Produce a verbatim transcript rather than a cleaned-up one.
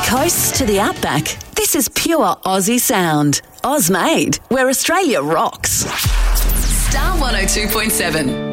coasts to the outback, this is pure Aussie sound. Oz made, where Australia rocks. Star one oh two point seven.